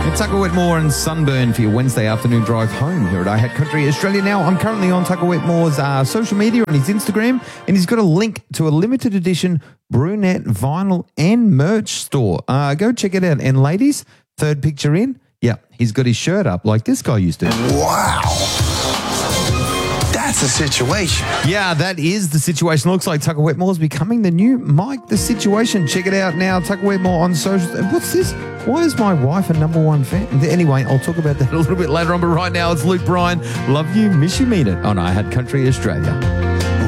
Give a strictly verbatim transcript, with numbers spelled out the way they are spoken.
Tucker Whitmore and Sunburn for your Wednesday afternoon drive home here at I Had Country Australia. Now, I'm currently on Tucker Whitmore's uh, social media on his Instagram, and he's got a link to a limited edition brunette vinyl and merch store. Uh, go check it out. And ladies, third picture in, yeah, he's got his shirt up like this guy used to. Wow. That's a situation. Yeah, that is the situation. Looks like Tucker Whitmore's becoming the new Mike the Situation. Check it out now, Tucker Whitmore on social. What's this? Why is my wife a number one fan? Anyway, I'll talk about that a little bit later on, but right now it's Luke Bryan. Love you, miss you, mean it on I Had Country Australia.